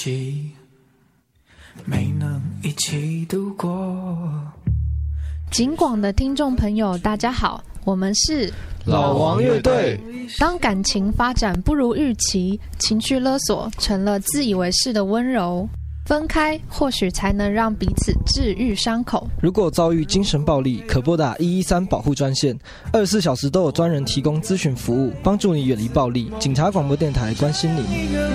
起，没能一起度过。 警广的听众朋友大家好，我们是老王乐队。 当感情发展不如预期，情绪勒索成了自以为是的温柔，分开或许才能让彼此治愈伤口。 如果遭遇精神暴力，可拨打113保护专线，24小时都有专人提供咨询服务，帮助你远离暴力。警察广播电台关心你。